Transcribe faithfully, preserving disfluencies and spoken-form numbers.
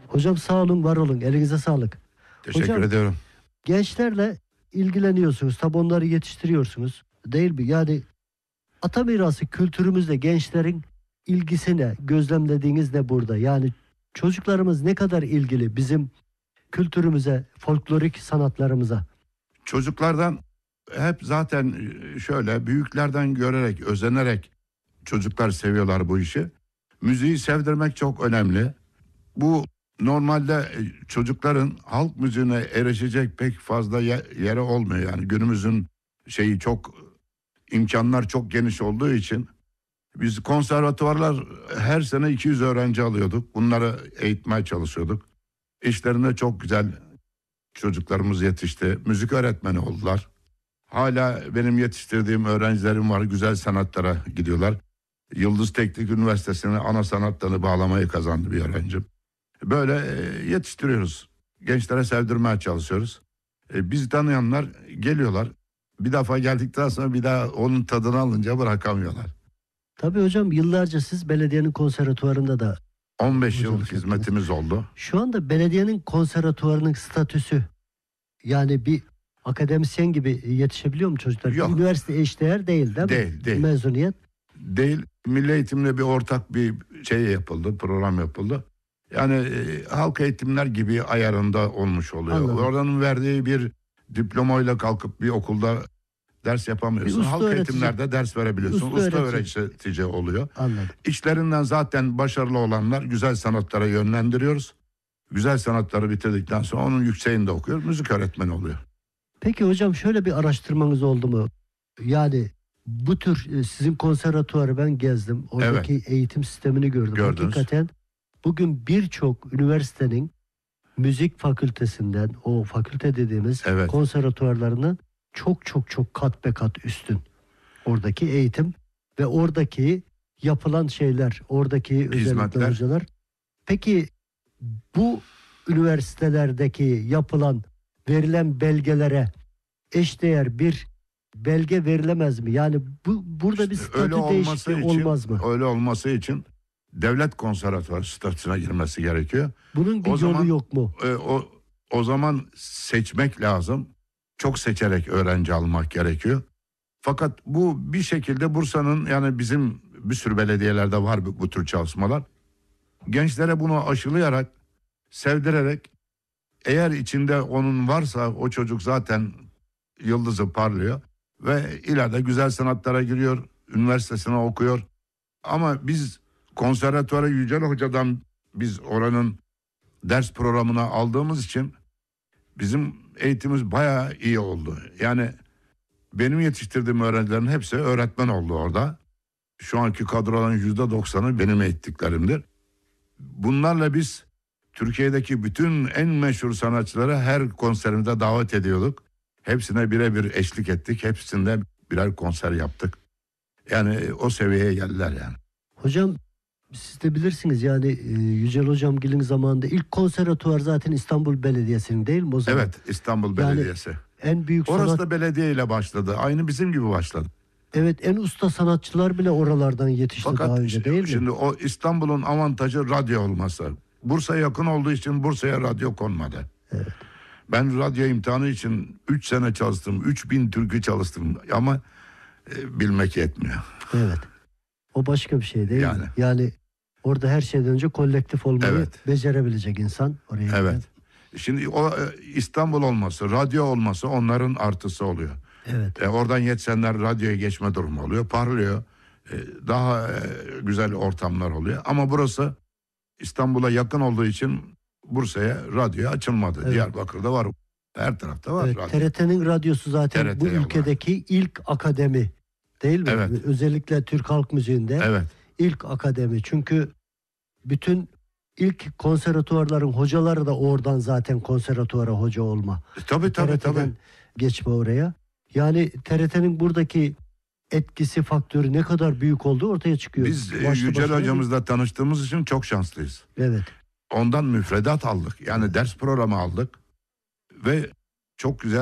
Hocam sağ olun, var olun. Elinize sağlık. Teşekkür Hocam, ediyorum. gençlerle ilgileniyorsunuz. Tabi onları yetiştiriyorsunuz. Değil mi? Yani ata mirası kültürümüzde gençlerin ilgisine gözlemlediğiniz ne burada? Yani çocuklarımız ne kadar ilgili bizim kültürümüze, folklorik sanatlarımıza? Çocuklardan hep zaten şöyle büyüklerden görerek, özenerek çocuklar seviyorlar bu işi. Müziği sevdirmek çok önemli. Bu normalde çocukların halk müziğine erişecek pek fazla yere olmuyor. Yani günümüzün şeyi çok, imkanlar çok geniş olduğu için biz konservatuvarlar her sene iki yüz öğrenci alıyorduk. Bunları eğitmeye çalışıyorduk. İşlerinde çok güzel çocuklarımız yetişti. Müzik öğretmeni oldular. Hala benim yetiştirdiğim öğrencilerim var. Güzel sanatlara gidiyorlar. Yıldız Teknik Üniversitesi'ne ana sanatlarını bağlamayı kazandı bir öğrencim. Böyle yetiştiriyoruz. Gençlere sevdirmeye çalışıyoruz. Biz tanıyanlar geliyorlar. Bir defa geldikten sonra bir daha onun tadını alınca bırakamıyorlar. Tabii hocam, yıllarca siz belediyenin konservatuvarında da on beş yıl hizmetimiz oldu. Şu anda belediyenin konservatuvarının statüsü, yani bir akademisyen gibi yetişebiliyor mu çocuklar? Yok. Üniversite eşdeğer değil değil mi? Değil, değil. Mezuniyet. Değil. Milli Eğitim'le bir ortak bir şey yapıldı, program yapıldı. Yani e, halk eğitimler gibi ayarında olmuş oluyor. Anladım. Oradanın verdiği bir diplomayla kalkıp bir okulda ders yapamıyorsun. Halk öğretici. eğitimlerde ders verebiliyorsun. Usta Usta öğretici. öğretici oluyor. Anladım. İçlerinden zaten başarılı olanlar güzel sanatlara yönlendiriyoruz. Güzel sanatları bitirdikten sonra onun yükseğinde okuyor. Müzik öğretmeni oluyor. Peki hocam, şöyle bir araştırmanız oldu mu? Yani bu tür sizin konservatuvarı ben gezdim. Oradaki evet. eğitim sistemini gördüm. Gördünüz. Hakikaten bugün birçok üniversitenin müzik fakültesinden, o fakülte dediğimiz evet. konservatuvarlarının çok çok çok kat be kat üstün. Oradaki eğitim ve oradaki yapılan şeyler, oradaki özellikle hocalar. Peki bu üniversitelerdeki yapılan, verilen belgelere eşdeğer bir belge verilemez mi? Yani bu burada işte bir statü değişikliği için, olmaz mı? Öyle olması için devlet konservatuvarı statüsüne girmesi gerekiyor. Bunun bir o yolu zaman, yok mu? E, o o zaman seçmek lazım. Çok seçerek öğrenci almak gerekiyor. Fakat bu bir şekilde Bursa'nın, yani bizim bir sürü belediyelerde var bu, bu tür çalışmalar. Gençlere bunu aşılayarak, sevdirerek, eğer içinde onun varsa o çocuk zaten yıldızı parlıyor ve ileride güzel sanatlara giriyor, üniversitesine okuyor. Ama biz konservatuvara Yücel Hoca'dan biz oranın ders programına aldığımız için bizim eğitimimiz bayağı iyi oldu. Yani benim yetiştirdiğim öğrencilerin hepsi öğretmen oldu orada. Şu anki kadroların yüzde doksanı benim eğittiklerimdir. Bunlarla biz Türkiye'deki bütün en meşhur sanatçıları her konserimize davet ediyorduk. Hepsine birebir eşlik ettik. Hepsinde birer konser yaptık. Yani o seviyeye geldiler yani. Hocam siz de bilirsiniz yani Yücel Hocamgil'in zamanında ilk konservatuvar zaten İstanbul Belediyesi'nin değil mi o zaman? Evet, İstanbul Belediyesi. Yani en büyük Orası sanat... da belediye ile başladı. Aynı bizim gibi başladı. Evet, en usta sanatçılar bile oralardan yetişti. Fakat daha önce değil mi? Şimdi o İstanbul'un avantajı radyo olması. Bursa'ya yakın olduğu için Bursa'ya radyo konmadı. Evet. Ben radyo imtihanı için üç sene çalıştım. üç bin türkü çalıştım ama e, bilmek yetmiyor. Evet. O başka bir şey değil yani. mi? Yani orada her şeyden önce kolektif olmayı evet. becerebilecek insan oraya. Evet. Giden. Şimdi o İstanbul olması, radyo olması onların artısı oluyor. Evet. E, oradan yetişenler radyoya geçme durumu oluyor. Parlıyor. E, daha e, güzel ortamlar oluyor. Ama burası İstanbul'a yakın olduğu için Bursa'ya radyo açılmadı. Evet. Diyarbakır'da var. Her tarafta var evet, radyo. T R T'nin radyosu zaten T R T bu ülkedeki var. ilk akademi değil mi? Evet. Özellikle Türk halk müziğinde evet. ilk akademi. Çünkü bütün ilk konservatuvarların hocaları da oradan zaten konservatuvara hoca olma. E, tabii tabii T R T'den tabii. geçme oraya. Yani T R T'nin buradaki etkisi, faktörü ne kadar büyük olduğu ortaya çıkıyor. Biz Başlı Yücel Hocamızla tanıştığımız için çok şanslıyız. Evet. Ondan müfredat aldık. Yani ders programı aldık ve çok güzel